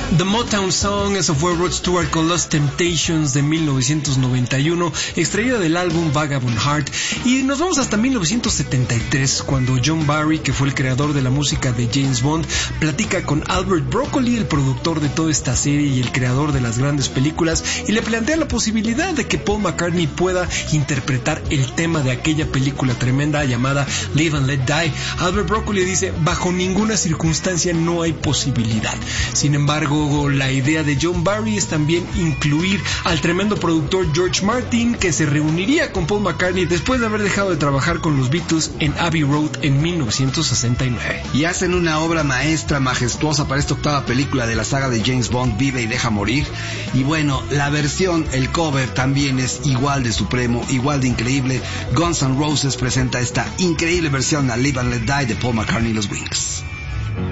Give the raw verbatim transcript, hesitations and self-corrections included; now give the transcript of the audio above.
The Motown Song, eso fue Rod Stewart con Lost Temptations de mil novecientos noventa y uno, extraída del álbum Vagabond Heart. Y nos vamos hasta mil novecientos setenta y tres, cuando John Barry, que fue el creador de la música de James Bond, platica con Albert Broccoli, el productor de toda esta serie y el creador de las grandes películas, y le plantea la posibilidad de que Paul McCartney pueda interpretar el tema de aquella película tremenda llamada Live and Let Die. Albert Broccoli dice: bajo ninguna circunstancia no hay posibilidad. Sin embargo, la idea de John Barry es también incluir al tremendo productor George Martin, que se reuniría con Paul McCartney después de haber dejado de trabajar con los Beatles en Abbey Road en mil novecientos sesenta y nueve. Y hacen una obra maestra, majestuosa para esta octava película de la saga de James Bond, Vive y Deja Morir. Y bueno, la versión, el cover también es igual de supremo, igual de increíble. Guns N' Roses presenta esta increíble versión a Live and Let Die de Paul McCartney y los Wings.